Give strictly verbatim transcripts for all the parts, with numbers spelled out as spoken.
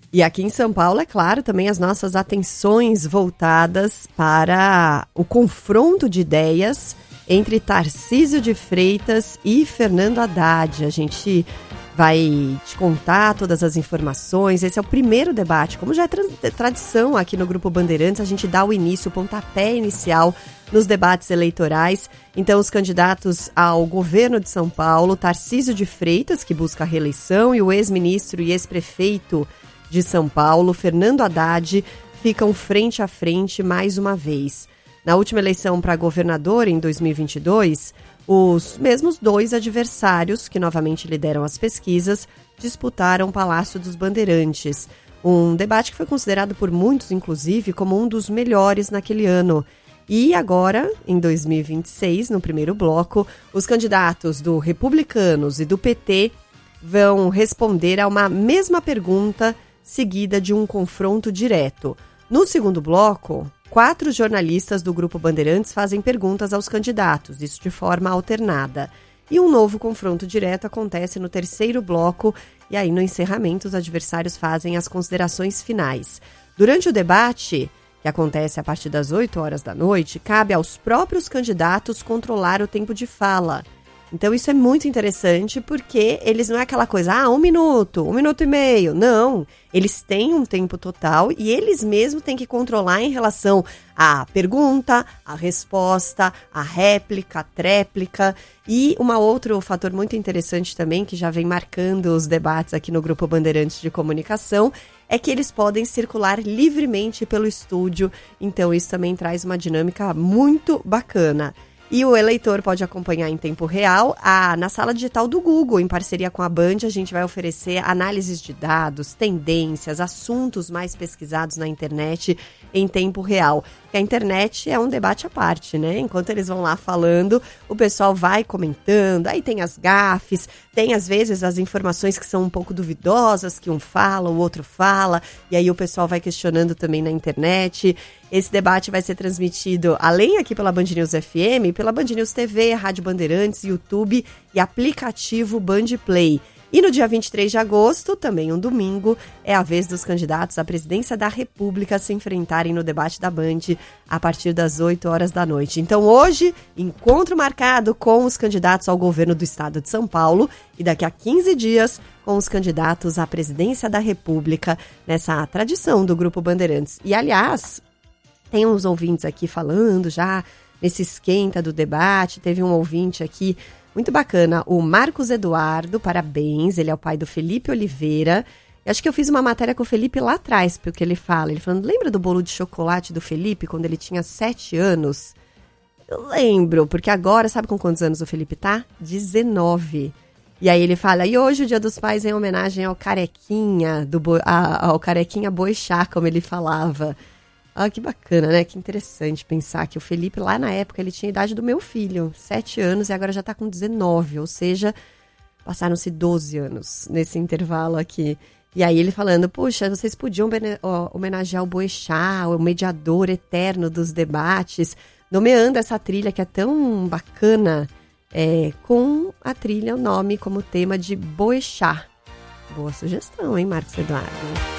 E aqui em São Paulo, é claro, também as nossas atenções voltadas para o confronto de ideias entre Tarcísio de Freitas e Fernando Haddad. A gente vai te contar todas as informações. Esse é o primeiro debate. Como já é tra- tradição aqui no Grupo Bandeirantes, a gente dá o início, o pontapé inicial nos debates eleitorais. Então, os candidatos ao governo de São Paulo, Tarcísio de Freitas, que busca a reeleição, e o ex-ministro e ex-prefeito de São Paulo, Fernando Haddad, ficam frente a frente mais uma vez. Na última eleição para governador, em dois mil e vinte e dois, os mesmos dois adversários, que novamente lideram as pesquisas, disputaram o Palácio dos Bandeirantes. Um debate que foi considerado por muitos, inclusive, como um dos melhores naquele ano. E agora, em dois mil e vinte e seis, no primeiro bloco, os candidatos do Republicanos e do P T vão responder a uma mesma pergunta seguida de um confronto direto. No segundo bloco, quatro jornalistas do Grupo Bandeirantes fazem perguntas aos candidatos, isso de forma alternada. E um novo confronto direto acontece no terceiro bloco, e aí no encerramento os adversários fazem as considerações finais. Durante o debate, que acontece a partir das oito horas da noite, cabe aos próprios candidatos controlar o tempo de fala. Então isso é muito interessante porque eles não é aquela coisa, ah, um minuto, um minuto e meio. Não, eles têm um tempo total e eles mesmos têm que controlar em relação à pergunta, à resposta, à réplica, à tréplica. E um outro fator muito interessante também, que já vem marcando os debates aqui no Grupo Bandeirantes de Comunicação, é que eles podem circular livremente pelo estúdio. Então isso também traz uma dinâmica muito bacana. E o eleitor pode acompanhar em tempo real a, na sala digital do Google, em parceria com a Band. A gente vai oferecer análises de dados, tendências, assuntos mais pesquisados na internet em tempo real. Porque a internet é um debate à parte, né? Enquanto eles vão lá falando, o pessoal vai comentando, aí tem as gafes, tem às vezes as informações que são um pouco duvidosas, que um fala, o outro fala, e aí o pessoal vai questionando também na internet. Esse debate vai ser transmitido, além aqui pela Band News F M, pela Band News T V, Rádio Bandeirantes, YouTube e aplicativo Band Play. E no dia vinte e três de agosto, também um domingo, é a vez dos candidatos à presidência da República se enfrentarem no debate da Band a partir das oito horas da noite. Então hoje, encontro marcado com os candidatos ao governo do estado de São Paulo e daqui a quinze dias com os candidatos à presidência da República nessa tradição do Grupo Bandeirantes. E aliás, tem uns ouvintes aqui falando já nesse esquenta do debate, teve um ouvinte aqui muito bacana, o Marcos Eduardo, parabéns, ele é o pai do Felipe Oliveira. Eu acho que eu fiz uma matéria com o Felipe lá atrás, porque ele fala, ele falando, lembra do bolo de chocolate do Felipe, quando ele tinha sete anos? Eu lembro, porque agora, sabe com quantos anos o Felipe tá? dezenove. E aí ele fala, e hoje o Dia dos Pais é em homenagem ao Carequinha, do bo- a, ao Carequinha Boixá, como ele falava. Ah, que bacana, né? Que interessante pensar que o Felipe, lá na época, ele tinha a idade do meu filho, sete anos, e agora já tá com dezenove, ou seja, passaram-se doze anos nesse intervalo aqui. E aí ele falando, puxa, vocês podiam bene- ó, homenagear o Boechat, o mediador eterno dos debates, nomeando essa trilha que é tão bacana, é, com a trilha, o nome como tema de Boechat. Boa sugestão, hein, Marcos Eduardo?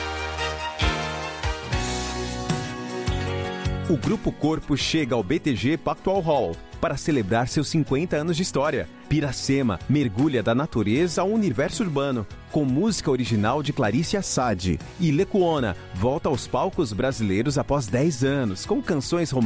O Grupo Corpo chega ao B T G Pactual Hall para celebrar seus cinquenta anos de história. Piracema mergulha da natureza ao universo urbano, com música original de Clarice Assad. E Lecuona volta aos palcos brasileiros após dez anos, com canções românticas